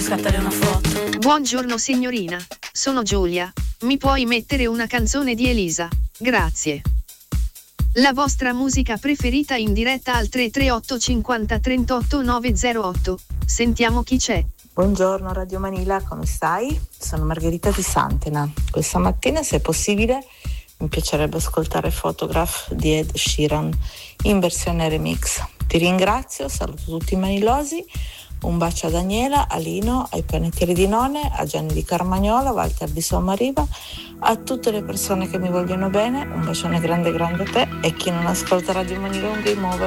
scattare una foto. Buongiorno signorina, sono Giulia. Mi puoi mettere una canzone di Elisa? Grazie. La vostra musica preferita in diretta al 338 50 38 908. Sentiamo chi c'è. Buongiorno Radio Manila, come stai? Sono Margherita di Santena. Questa mattina, se è possibile, mi piacerebbe ascoltare Photograph di Ed Sheeran in versione remix. Ti ringrazio, saluto tutti i manilosi, un bacio a Daniela, a Lino, ai panettieri di None, a Gianni di Carmagnola, a Walter di Sommariva, a tutte le persone che mi vogliono bene, un bacione grande grande a te, e chi non ascolta Radio Manila è un game over.